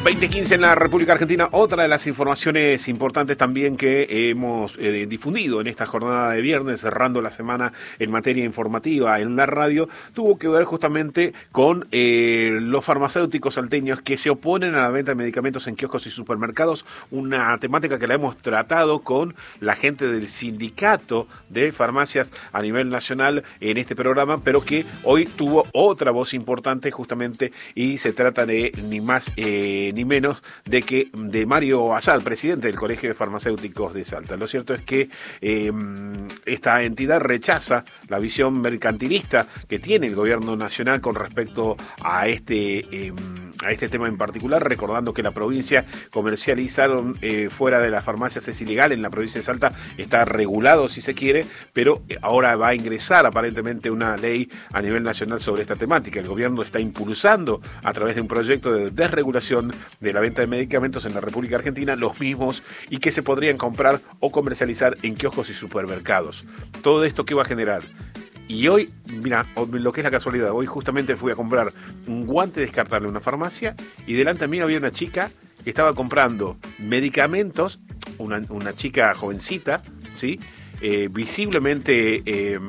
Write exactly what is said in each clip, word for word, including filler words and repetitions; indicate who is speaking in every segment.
Speaker 1: veinte quince en la República Argentina. Otra de las informaciones importantes también que hemos eh, difundido en esta jornada de viernes, cerrando la semana en materia informativa en la radio, tuvo que ver justamente con eh, los farmacéuticos salteños que se oponen a la venta de medicamentos en kioscos y supermercados, una temática que la hemos tratado con la gente del sindicato de farmacias a nivel nacional en este programa, pero que hoy tuvo otra voz importante justamente, y se trata de ni más eh, ni menos de que de Mario Assad, presidente del Colegio de Farmacéuticos de Salta. Lo cierto es que eh, esta entidad rechaza la visión mercantilista que tiene el gobierno nacional con respecto a este eh, a este tema en particular, recordando que la provincia comercializar eh, fuera de las farmacias es ilegal. En la provincia de Salta está regulado si se quiere, pero ahora va a ingresar aparentemente una ley a nivel nacional sobre esta temática. El gobierno está impulsando a través de un proyecto de desregulación de la venta de medicamentos en la República Argentina, los mismos y que se podrían comprar o comercializar en kioscos y supermercados. Todo esto, ¿qué va a generar? Y hoy, mira, lo que es la casualidad, hoy justamente fui a comprar un guante descartable en una farmacia y delante mío había una chica que estaba comprando medicamentos, una, una chica jovencita, ¿sí? Eh, visiblemente eh,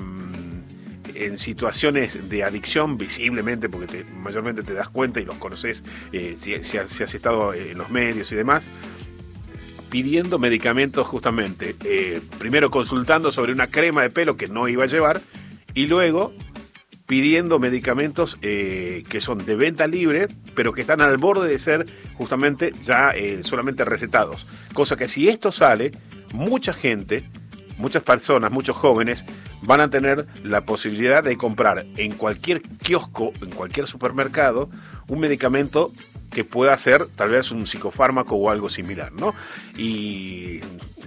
Speaker 1: en situaciones de adicción, visiblemente, porque te, mayormente te das cuenta y los conoces eh, si, si, has, si has estado en los medios y demás, pidiendo medicamentos justamente, eh, primero consultando sobre una crema de pelo que no iba a llevar, y luego pidiendo medicamentos eh, que son de venta libre, pero que están al borde de ser justamente ya eh, solamente recetados. Cosa que si esto sale, mucha gente, muchas personas, muchos jóvenes van a tener la posibilidad de comprar en cualquier kiosco, en cualquier supermercado, un medicamento que pueda ser tal vez un psicofármaco o algo similar, ¿no? Y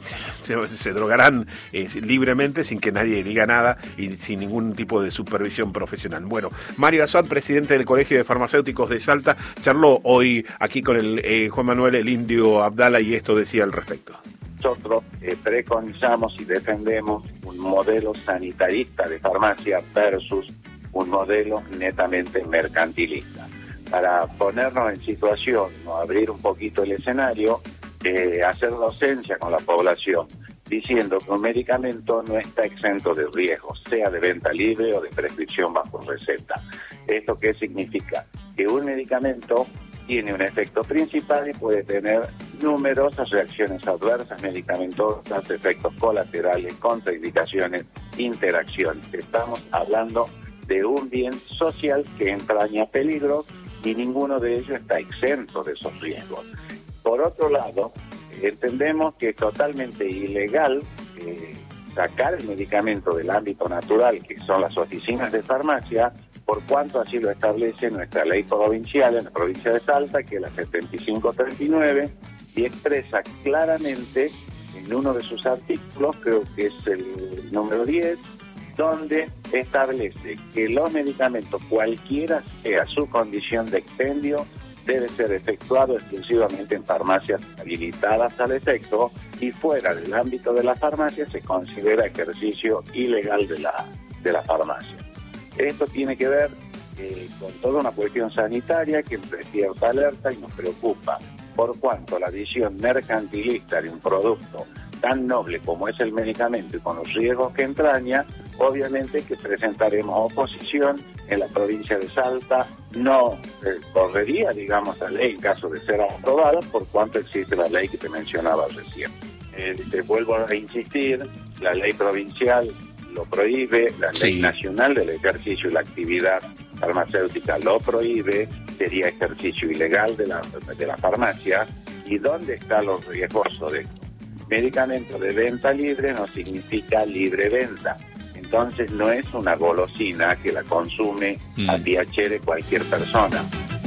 Speaker 1: se, se drogarán eh, libremente sin que nadie diga nada y sin ningún tipo de supervisión profesional. Bueno, Mario Assad, presidente del Colegio de Farmacéuticos de Salta, charló hoy aquí con el eh, Juan Manuel el Indio Abdala y esto decía al respecto.
Speaker 2: Nosotros eh, preconizamos y defendemos un modelo sanitarista de farmacia versus un modelo netamente mercantilista. Para ponernos en situación, o abrir un poquito el escenario, eh, hacer docencia con la población, diciendo que un medicamento no está exento de riesgos, sea de venta libre o de prescripción bajo receta. ¿Esto qué significa? Que un medicamento tiene un efecto principal y puede tener numerosas reacciones adversas medicamentosas, efectos colaterales, contraindicaciones, interacciones. Estamos hablando de un bien social que entraña peligros y ninguno de ellos está exento de esos riesgos. Por otro lado, entendemos que es totalmente ilegal eh, sacar el medicamento del ámbito natural, que son las oficinas de farmacia, por cuanto así lo establece nuestra ley provincial en la provincia de Salta, que es la setenta y cinco treinta y nueve, y expresa claramente en uno de sus artículos, creo que es el número diez, donde establece que los medicamentos, cualquiera sea su condición de expendio, debe ser efectuado exclusivamente en farmacias habilitadas al efecto, y fuera del ámbito de la farmacia se considera ejercicio ilegal de la, de la farmacia. Esto tiene que ver eh, con toda una cuestión sanitaria que despierta alerta y nos preocupa, por cuanto la visión mercantilista de un producto tan noble como es el medicamento y con los riesgos que entraña, obviamente que presentaremos oposición en la provincia de Salta. No eh, correría, digamos, la ley en caso de ser aprobada, por cuanto existe la ley que te mencionaba recién. Eh, te vuelvo a insistir, la ley provincial lo prohíbe, la ley
Speaker 1: sí.
Speaker 2: nacional del ejercicio y la actividad farmacéutica lo prohíbe, sería ejercicio ilegal de la, de la farmacia. ¿Y dónde está lo riesgoso de esto? Medicamento de venta libre no significa libre venta. Entonces no es una golosina que la consume mm. a piacere cualquier persona.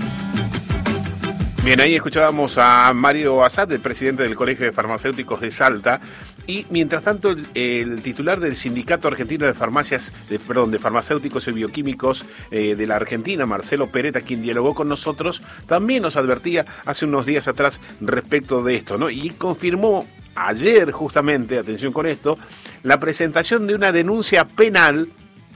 Speaker 1: Bien, ahí escuchábamos a Mario Assad, el presidente del Colegio de Farmacéuticos de Salta, y mientras tanto el, el titular del Sindicato Argentino de Farmacias, de, perdón, de Farmacéuticos y Bioquímicos eh, de la Argentina, Marcelo Peretta, quien dialogó con nosotros, también nos advertía hace unos días atrás respecto de esto, ¿no? Y confirmó ayer justamente, atención con esto, la presentación de una denuncia penal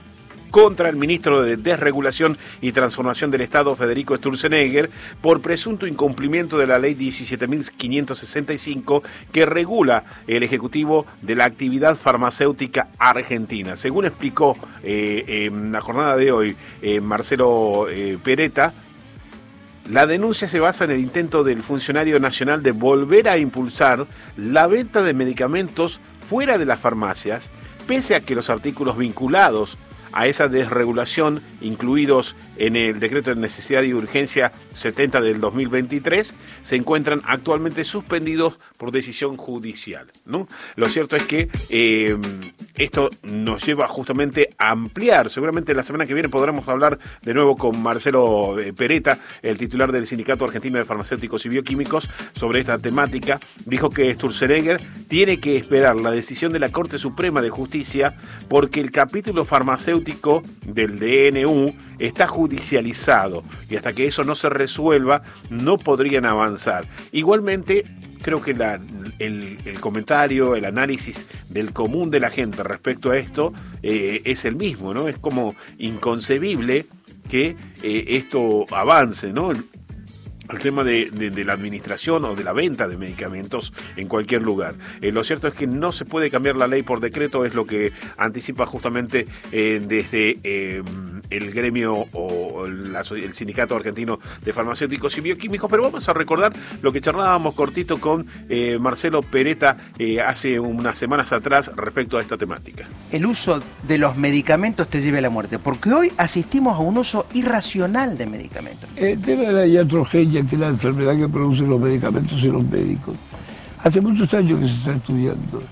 Speaker 1: contra el ministro de Desregulación y Transformación del Estado, Federico Sturzenegger, por presunto incumplimiento de la ley diecisiete mil quinientos sesenta y cinco que regula el ejecutivo de la actividad farmacéutica argentina. Según explicó eh, en la jornada de hoy eh, Marcelo eh, Peretta, la denuncia se basa en el intento del funcionario nacional de volver a impulsar la venta de medicamentos fuera de las farmacias, pese a que los artículos vinculados a esa desregulación, incluidos en el decreto de necesidad y urgencia setenta del dos mil veintitrés, se encuentran actualmente suspendidos por decisión judicial, ¿no? Lo cierto es que eh, esto nos lleva justamente a ampliar. Seguramente la semana que viene podremos hablar de nuevo con Marcelo Peretta, el titular del Sindicato Argentino de Farmacéuticos y Bioquímicos, sobre esta temática. Dijo que Sturzenegger tiene que esperar la decisión de la Corte Suprema de Justicia porque el capítulo farmacéutico del D N U está judicializado y hasta que eso no se resuelva no podrían avanzar. Igualmente, creo que la, el, el comentario, el análisis del común de la gente respecto a esto eh, es el mismo, ¿no? Es como inconcebible que eh, esto avance, ¿no? El tema de, de, de la administración o de la venta de medicamentos en cualquier lugar. Eh, lo cierto es que no se puede cambiar la ley por decreto, es lo que anticipa justamente eh, desde eh, el gremio o la, el Sindicato Argentino de Farmacéuticos y Bioquímicos, pero vamos a recordar lo que charlábamos cortito con eh, Marcelo Peretta eh, hace unas semanas atrás respecto a esta temática.
Speaker 3: El uso de los medicamentos te lleva a la muerte, porque hoy asistimos a un uso irracional de medicamentos.
Speaker 4: El tema de la iatrogenia, que es la enfermedad que producen los medicamentos y los médicos, hace muchos años que se está estudiando.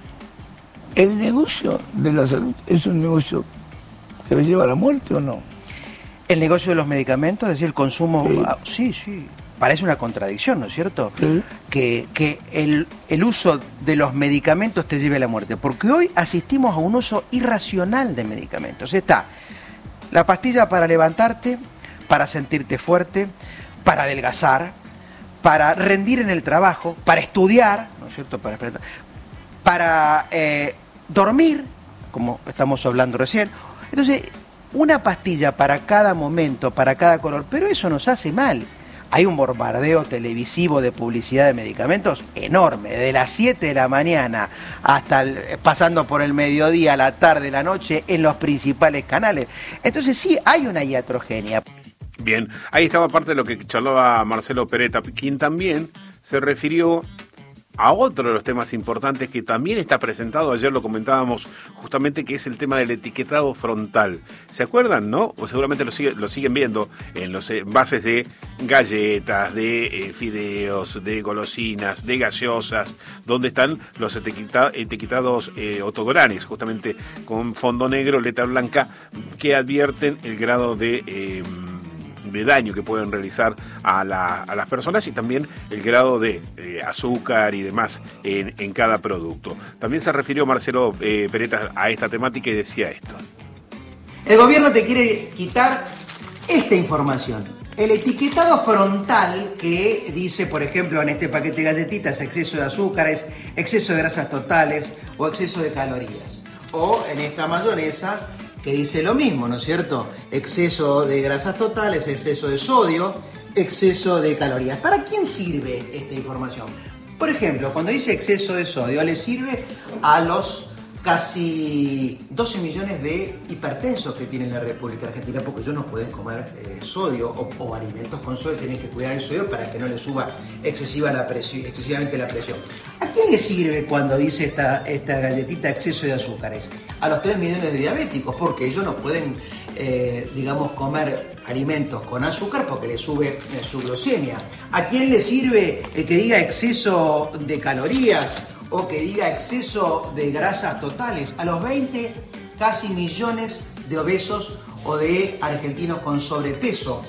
Speaker 4: ¿El negocio de la salud es un negocio que me lleva a la muerte o no?
Speaker 3: El negocio de los medicamentos, es decir, el consumo...
Speaker 4: Sí,
Speaker 3: ah, sí, sí. Parece una contradicción, ¿no es cierto?
Speaker 4: Sí.
Speaker 3: Que, que el, el uso de los medicamentos te lleve a la muerte, porque hoy asistimos a un uso irracional de medicamentos. Está la pastilla para levantarte, para sentirte fuerte, para adelgazar, para rendir en el trabajo, para estudiar, ¿no es cierto?, para, para eh, dormir, como estamos hablando recién. Entonces, una pastilla para cada momento, para cada color, pero eso nos hace mal. Hay un bombardeo televisivo de publicidad de medicamentos enorme, de las siete de la mañana hasta el, pasando por el mediodía, la tarde, la noche, en los principales canales. Entonces sí, hay una iatrogenia.
Speaker 1: Bien, ahí estaba parte de lo que charlaba Marcelo Peretta, quien también se refirió a otro de los temas importantes que también está presentado, ayer lo comentábamos justamente, que es el tema del etiquetado frontal. ¿Se acuerdan, no? O seguramente lo, sigue, lo siguen viendo en los envases de galletas, de eh, fideos, de golosinas, de gaseosas, donde están los etiqueta, etiquetados eh, autogoranes, justamente con fondo negro, letra blanca, que advierten el grado de... Eh, de daño que pueden realizar a, la, a las personas y también el grado de eh, azúcar y demás en, en cada producto. También se refirió Marcelo eh, Peretta a esta temática y decía esto.
Speaker 3: El gobierno te quiere quitar esta información. El etiquetado frontal que dice, por ejemplo, en este paquete de galletitas, exceso de azúcares, exceso de grasas totales o exceso de calorías. O en esta mayonesa, que dice lo mismo, ¿no es cierto? Exceso de grasas totales, exceso de sodio, exceso de calorías. ¿Para quién sirve esta información? Por ejemplo, cuando dice exceso de sodio, le sirve a los casi doce millones de hipertensos que tiene la República Argentina, porque ellos no pueden comer eh, sodio o, o alimentos con sodio, tienen que cuidar el sodio para que no les suba excesiva la presión, excesivamente la presión. ¿A quién le sirve cuando dice esta, esta galletita exceso de azúcares? A los tres millones de diabéticos, porque ellos no pueden, eh, digamos, comer alimentos con azúcar porque les sube eh, su glucemia. ¿A quién le sirve el que diga exceso de calorías o que diga exceso de grasas totales? A los veinte casi millones de obesos o de argentinos con sobrepeso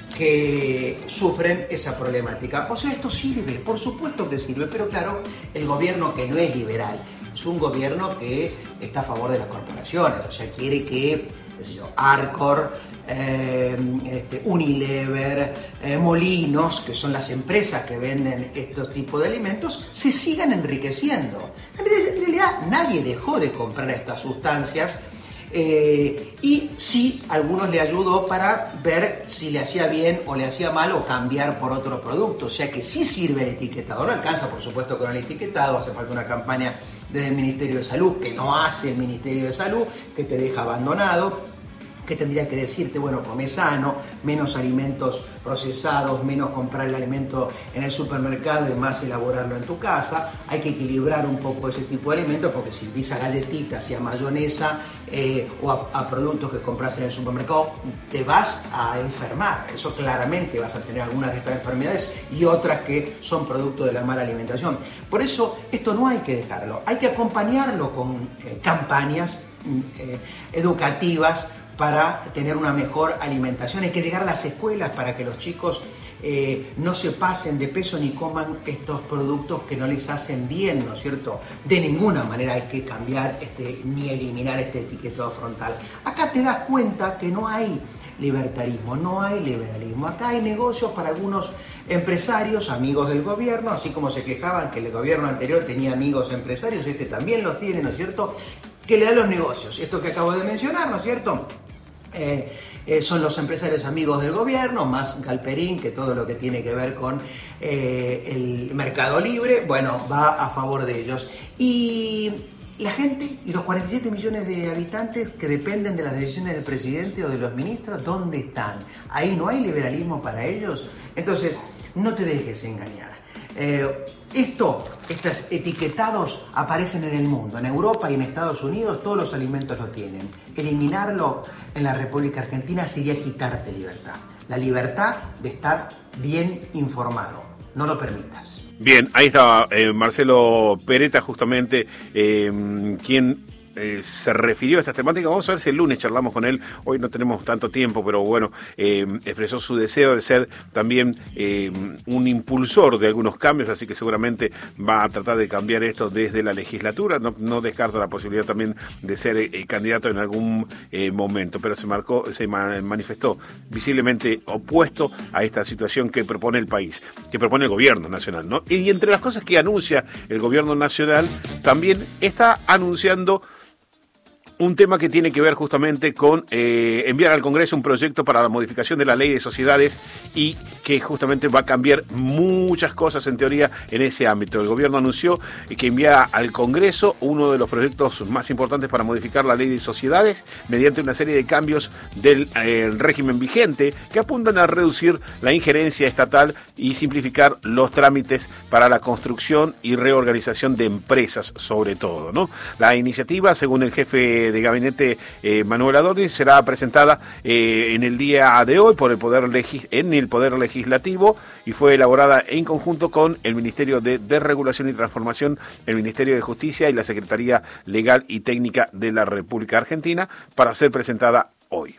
Speaker 3: que sufren esa problemática. O sea, esto sirve, por supuesto que sirve, pero claro, el gobierno que no es liberal, es un gobierno que está a favor de las corporaciones, o sea, quiere que, qué sé yo, Arcor, eh, este, Unilever, eh, Molinos, que son las empresas que venden estos tipos de alimentos, se sigan enriqueciendo. En realidad nadie dejó de comprar estas sustancias Eh, y sí, a algunos le ayudó para ver si le hacía bien o le hacía mal o cambiar por otro producto. O sea que sí sirve el etiquetado. No alcanza, por supuesto, con el etiquetado. Hace falta una campaña desde el Ministerio de Salud, que no hace el Ministerio de Salud, que te deja abandonado, que tendría que decirte, bueno, come sano, menos alimentos procesados, menos comprar el alimento en el supermercado y más elaborarlo en tu casa. Hay que equilibrar un poco ese tipo de alimentos, porque si ves a galletitas y a mayonesa eh, o a, a productos que compras en el supermercado, te vas a enfermar. Eso claramente vas a tener algunas de estas enfermedades y otras que son producto de la mala alimentación. Por eso esto no hay que dejarlo, hay que acompañarlo con eh, campañas eh, educativas para tener una mejor alimentación. Hay que llegar a las escuelas para que los chicos eh, no se pasen de peso ni coman estos productos que no les hacen bien, ¿no es cierto? De ninguna manera hay que cambiar este, ni eliminar este etiquetado frontal. Acá te das cuenta que no hay libertarismo, no hay liberalismo. Acá hay negocios para algunos empresarios, amigos del gobierno, así como se quejaban que el gobierno anterior tenía amigos empresarios, este también los tiene, ¿no es cierto?, que le da los negocios. Esto que acabo de mencionar, ¿no es cierto?, Eh, eh, son los empresarios amigos del gobierno, más Galperín, que todo lo que tiene que ver con eh, el mercado libre, bueno, va a favor de ellos. Y la gente y los cuarenta y siete millones de habitantes que dependen de las decisiones del presidente o de los ministros, ¿dónde están? Ahí no hay liberalismo para ellos. Entonces, no te dejes engañar. Eh, esto, estos etiquetados aparecen en el mundo, en Europa y en Estados Unidos todos los alimentos lo tienen. Eliminarlo en la República Argentina sería quitarte libertad, la libertad de estar bien informado. No lo permitas.
Speaker 1: Bien, ahí estaba eh, Marcelo Peretta, justamente eh, quien Eh, se refirió a esta temática. Vamos a ver si el lunes charlamos con él. Hoy no tenemos tanto tiempo, pero bueno, eh, expresó su deseo de ser también eh, un impulsor de algunos cambios, así que seguramente va a tratar de cambiar esto desde la legislatura. No, no descarta la posibilidad también de ser eh, candidato en algún eh, momento, pero se marcó, se ma- manifestó visiblemente opuesto a esta situación que propone el país, que propone el gobierno nacional, ¿no? Y entre las cosas que anuncia el gobierno nacional, también está anunciando un tema que tiene que ver justamente con eh, enviar al Congreso un proyecto para la modificación de la ley de sociedades y que justamente va a cambiar muchas cosas en teoría en ese ámbito. El gobierno anunció que envía al Congreso uno de los proyectos más importantes para modificar la ley de sociedades mediante una serie de cambios del eh, régimen vigente que apuntan a reducir la injerencia estatal y simplificar los trámites para la construcción y reorganización de empresas, sobre todo, ¿no? La iniciativa, según el jefe de gabinete eh, Manuel Adorni, será presentada eh, en el día de hoy por el poder legis- en el Poder Legislativo y fue elaborada en conjunto con el Ministerio de Desregulación y Transformación, el Ministerio de Justicia y la Secretaría Legal y Técnica de la República Argentina para ser presentada hoy.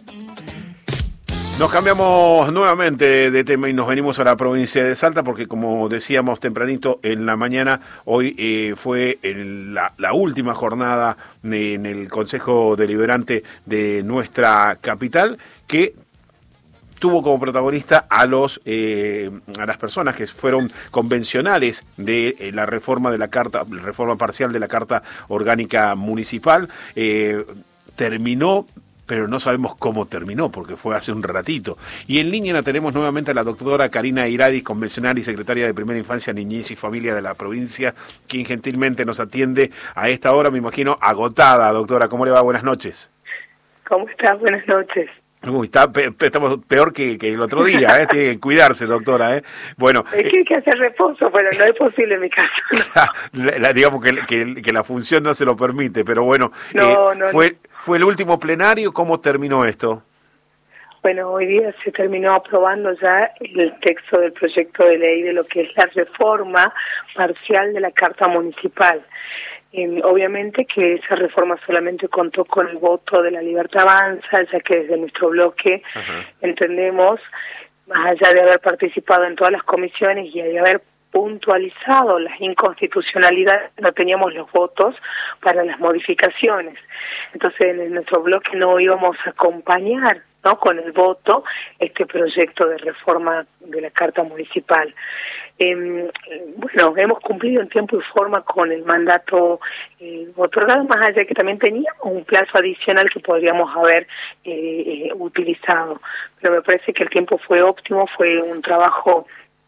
Speaker 1: Nos cambiamos nuevamente de tema y nos venimos a la provincia de Salta porque, como decíamos tempranito en la mañana, hoy eh, fue el, la, la última jornada en el Consejo Deliberante de nuestra capital, que tuvo como protagonista a los eh, a las personas que fueron convencionales de eh, la reforma de la carta, reforma parcial de la Carta Orgánica Municipal. Eh, terminó, pero no sabemos cómo terminó, porque fue hace un ratito. Y en línea la tenemos nuevamente a la doctora Karina Iradi, convencional y secretaria de Primera Infancia, Niñez y Familia de la provincia, quien gentilmente nos atiende a esta hora, me imagino, agotada. Doctora, ¿cómo le va? Buenas noches.
Speaker 5: ¿Cómo estás? Buenas noches.
Speaker 1: Uy, está pe- pe- estamos peor que, que el otro día, ¿eh? Tiene que cuidarse, doctora, ¿eh? Bueno,
Speaker 5: es que hay que hacer reposo, pero no es posible en mi caso. No.
Speaker 1: la, la, digamos que, que, que la función no se lo permite, pero bueno,
Speaker 5: no,
Speaker 1: eh,
Speaker 5: no,
Speaker 1: fue,
Speaker 5: no.
Speaker 1: fue el último plenario. ¿Cómo terminó esto?
Speaker 5: Bueno, hoy día se terminó aprobando ya el texto del proyecto de ley de lo que es la reforma parcial de la Carta Municipal. Eh, obviamente que esa reforma solamente contó con el voto de la Libertad Avanza, ya que desde nuestro bloque Ajá. entendemos, más allá de haber participado en todas las comisiones y de haber puntualizado las inconstitucionalidades, no teníamos los votos para las modificaciones. Entonces en nuestro bloque no íbamos a acompañar, ¿no?, con el voto este proyecto de reforma de la Carta Municipal. eh, bueno, hemos cumplido en tiempo y forma con el mandato eh, otorgado, más allá de que también teníamos un plazo adicional que podríamos haber eh, eh, utilizado. Pero me parece que el tiempo fue óptimo, fue un trabajo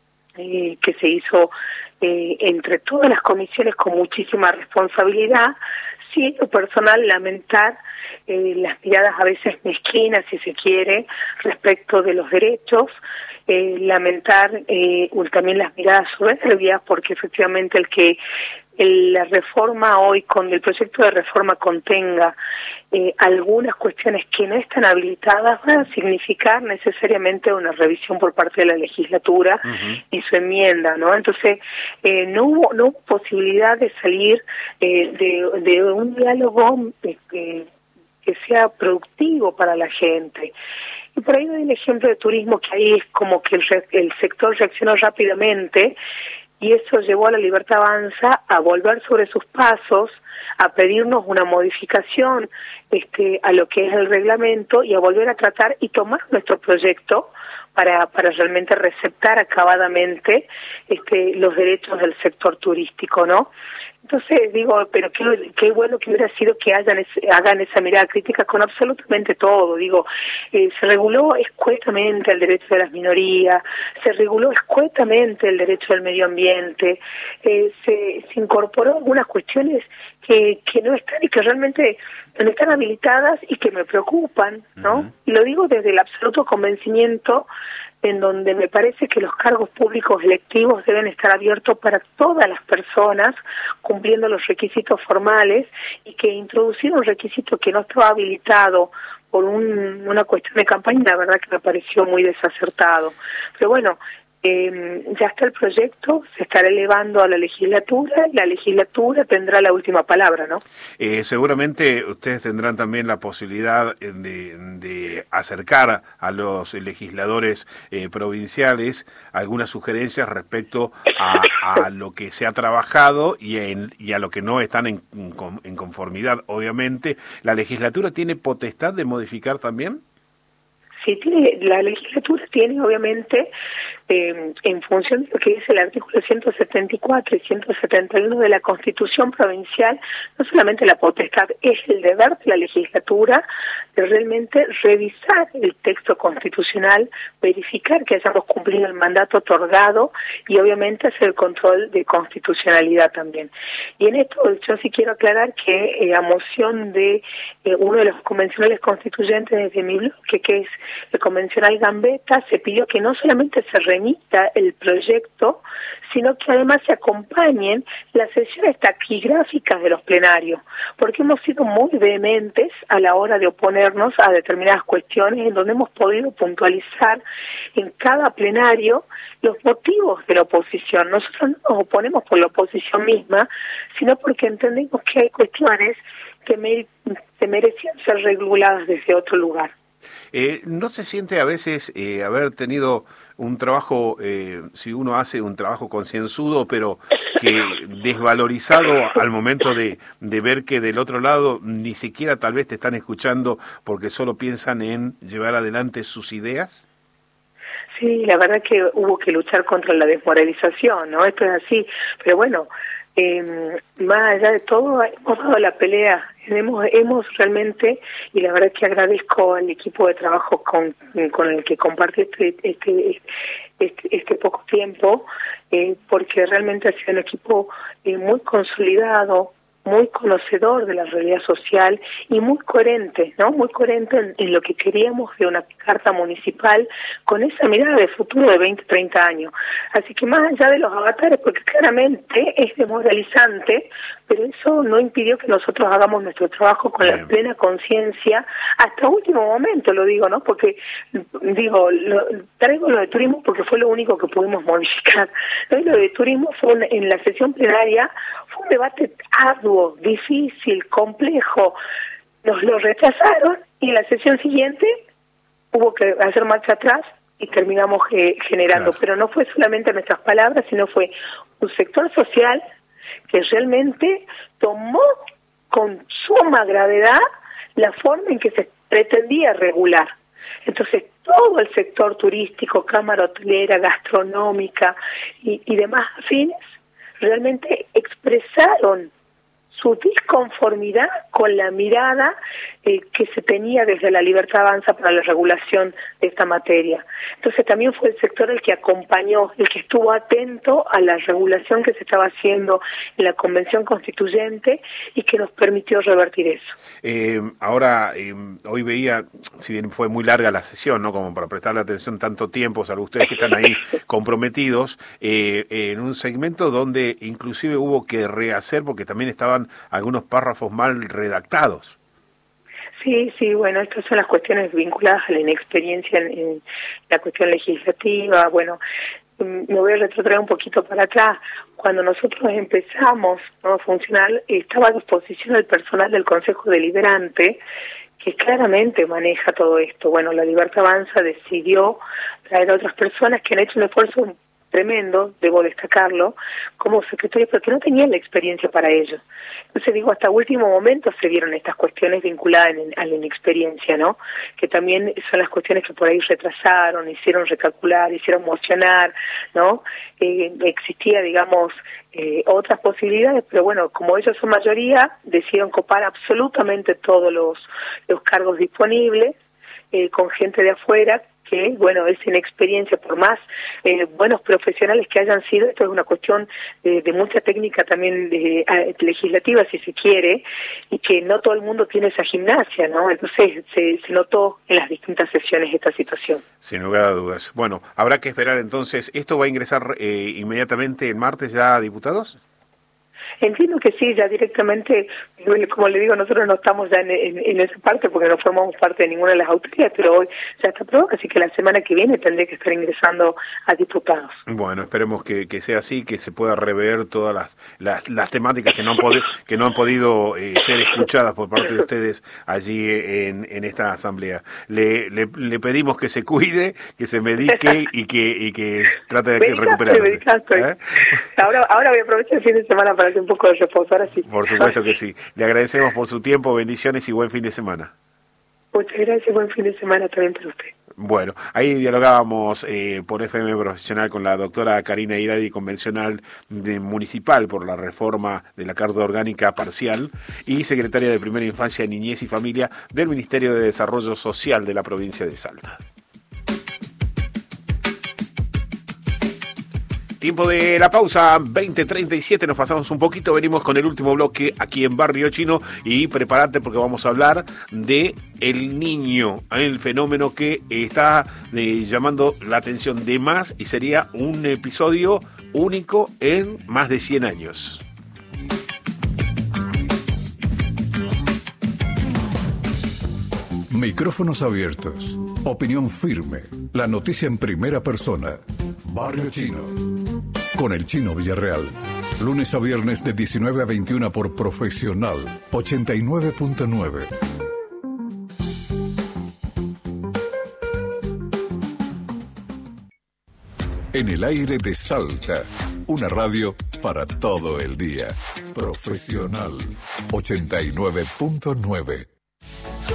Speaker 5: eh, que se hizo eh, entre todas las comisiones con muchísima responsabilidad. Sí, en lo personal, lamentar eh, las miradas a veces mezquinas, si se quiere, respecto de los derechos, eh, lamentar eh, también las miradas soberbias, porque efectivamente el que el, la reforma hoy, con el proyecto de reforma contenga eh, algunas cuestiones que no están habilitadas, van a significar necesariamente una revisión por parte de la legislatura uh-huh. y su enmienda, ¿no? Entonces, eh, no hubo no hubo posibilidad de salir eh, de, de un diálogo eh, eh, que sea productivo para la gente. Y por ahí doy el ejemplo de turismo, que ahí es como que el, re, el sector reaccionó rápidamente, y eso llevó a la Libertad Avanza a volver sobre sus pasos, a pedirnos una modificación este, a lo que es el reglamento y a volver a tratar y tomar nuestro proyecto para para realmente receptar acabadamente este, los derechos del sector turístico, ¿no? Entonces digo, pero qué, qué bueno que hubiera sido que hagan ese, hagan esa mirada crítica con absolutamente todo. Digo, eh, se reguló escuetamente el derecho de las minorías, se reguló escuetamente el derecho del medio ambiente, eh, se, se incorporó algunas cuestiones que, que no están y que realmente no están habilitadas y que me preocupan, ¿no? Uh-huh. Y lo digo desde el absoluto convencimiento, en donde me parece que los cargos públicos electivos deben estar abiertos para todas las personas, cumpliendo los requisitos formales, y que introducir un requisito que no estaba habilitado por un, una cuestión de campaña, la verdad que me pareció muy desacertado. Pero bueno, eh, ya está el proyecto, se estará elevando a la legislatura, y la legislatura tendrá la última palabra, ¿no?
Speaker 1: Eh, seguramente ustedes tendrán también la posibilidad de, de acercar a los legisladores eh, provinciales algunas sugerencias respecto a, a lo que se ha trabajado y, en, y a lo que no están en, en conformidad. Obviamente, ¿la legislatura tiene potestad de modificar también?
Speaker 5: Sí, tiene, la legislatura tiene obviamente, eh, en función de lo que dice el artículo ciento setenta y cuatro y ciento setenta y uno de la Constitución Provincial, no solamente la potestad, es el deber de la legislatura de realmente revisar el texto constitucional, verificar que hayamos cumplido el mandato otorgado y obviamente hacer el control de constitucionalidad también. Y en esto yo sí quiero aclarar que eh, a moción de eh, uno de los convencionales constituyentes desde mi bloque, que es el convencional Gambetta, se pidió que no solamente se remita el proyecto, sino que además se acompañen las sesiones taquigráficas de los plenarios, porque hemos sido muy vehementes a la hora de oponernos a determinadas cuestiones en donde hemos podido puntualizar en cada plenario los motivos de la oposición. Nosotros no nos oponemos por la oposición misma, sino porque entendemos que hay cuestiones que, me, que merecían ser reguladas desde otro lugar.
Speaker 1: Eh, ¿No se siente a veces eh, haber tenido un trabajo, eh, si uno hace un trabajo concienzudo, pero que desvalorizado al momento de, de ver que del otro lado ni siquiera tal vez te están escuchando porque solo piensan en llevar adelante sus ideas?
Speaker 5: Sí, la verdad que hubo que luchar contra la desmoralización, ¿no? Esto es así, pero bueno, eh, más allá de todo, hemos dado la pelea, hemos, hemos realmente, y la verdad que agradezco al equipo de trabajo con, con el que compartí este, este, este, este poco tiempo, eh, porque realmente ha sido un equipo eh, muy consolidado, muy conocedor de la realidad social y muy coherente, ¿no? Muy coherente en, en lo que queríamos de una carta municipal con esa mirada de futuro de veinte, treinta años. Así que más allá de los avatares, porque claramente es desmoralizante, pero eso no impidió que nosotros hagamos nuestro trabajo con la plena conciencia hasta último momento, lo digo, ¿no? Porque, digo, lo, traigo lo de turismo porque fue lo único que pudimos modificar. ¿No? Y lo de turismo fue un, en la sesión plenaria, fue un debate arduo, difícil, complejo. Nos lo rechazaron y en la sesión siguiente hubo que hacer marcha atrás y terminamos eh, generando. Claro. Pero no fue solamente nuestras palabras, sino fue un sector social que realmente tomó con suma gravedad la forma en que se pretendía regular. Entonces, todo el sector turístico, cámara hotelera, gastronómica y, y demás afines, realmente expresaron su disconformidad con la mirada eh, que se tenía desde la Libertad Avanza para la regulación de esta materia. Entonces también fue el sector el que acompañó, el que estuvo atento a la regulación que se estaba haciendo en la Convención Constituyente y que nos permitió revertir eso.
Speaker 1: Eh, ahora, eh, hoy veía, si bien fue muy larga la sesión, ¿no? Como para prestarle atención tanto tiempo, salvo ustedes que están ahí comprometidos, eh, en un segmento donde inclusive hubo que rehacer porque también estaban algunos párrafos mal redactados.
Speaker 5: Sí, sí, bueno, estas son las cuestiones vinculadas a la inexperiencia en, en la cuestión legislativa. Bueno, me voy a retrotraer un poquito para atrás. Cuando nosotros empezamos, ¿no?, a funcionar, estaba a disposición el personal del Consejo Deliberante, que claramente maneja todo esto. Bueno, la Libertad Avanza decidió traer a otras personas que han hecho un esfuerzo tremendo, debo destacarlo, como secretarios, pero que no tenían la experiencia para ello. Entonces digo, hasta último momento se dieron estas cuestiones vinculadas en, a la inexperiencia, ¿no? Que también son las cuestiones que por ahí retrasaron, hicieron recalcular, hicieron mocionar, ¿no? Eh, existía, digamos, eh, otras posibilidades, pero bueno, como ellos son mayoría, decidieron copar absolutamente todos los, los cargos disponibles, eh, con gente de afuera, que, bueno, es inexperiencia, por más eh, buenos profesionales que hayan sido, esto es una cuestión de, de mucha técnica también de, eh, legislativa, si se quiere, y que no todo el mundo tiene esa gimnasia, ¿no? Entonces se, se notó en las distintas sesiones esta situación.
Speaker 1: Sin lugar a dudas. Bueno, habrá que esperar entonces. ¿Esto va a ingresar eh, inmediatamente el martes ya a diputados?
Speaker 5: Entiendo que sí, ya directamente, como le digo, nosotros no estamos ya en, en, en esa parte porque no formamos parte de ninguna de las autoridades, pero hoy ya está aprobado, así que la semana que viene tendré que estar ingresando a diputados.
Speaker 1: Bueno, esperemos que, que sea así, que se pueda rever todas las, las, las temáticas que no han podido, que no han podido eh, ser escuchadas por parte de ustedes allí en, en esta asamblea. Le, le, le pedimos que se cuide, que se medique y que, y que trate de
Speaker 5: medicaste,
Speaker 1: recuperarse.
Speaker 5: Medicaste. ¿Eh? Ahora, ahora voy a aprovechar el fin de semana para hacer un poco de reposo, ahora sí.
Speaker 1: Por supuesto que sí. Le agradecemos por su tiempo, bendiciones y buen fin de semana.
Speaker 5: Muchas gracias, buen fin de semana también para usted.
Speaker 1: Bueno, ahí dialogábamos eh, por F M Profesional con la doctora Karina Iradi, convencional de municipal por la reforma de la Carta Orgánica Parcial y secretaria de Primera Infancia, Niñez y Familia del Ministerio de Desarrollo Social de la provincia de Salta. Tiempo de la pausa, veinte treinta y siete, nos pasamos un poquito, venimos con el último bloque aquí en Barrio Chino y prepárate porque vamos a hablar de El Niño, el fenómeno que está eh, llamando la atención de más y sería un episodio único en más de cien años.
Speaker 6: Micrófonos abiertos, opinión firme, la noticia en primera persona. Barrio Chino, con el Chino Villarreal. Lunes a viernes de diecinueve a veintiuna por Profesional ochenta y nueve punto nueve. En el aire de Salta, una radio para todo el día. Profesional ochenta y nueve punto nueve.